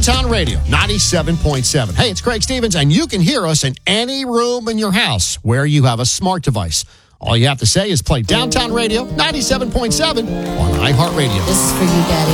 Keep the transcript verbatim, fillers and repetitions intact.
Downtown Radio, ninety-seven point seven. Hey, it's Craig Stevens, and you can hear us in any room in your house where you have a smart device. All you have to say is play Downtown Radio, ninety-seven point seven on iHeartRadio. This is for you, Daddy.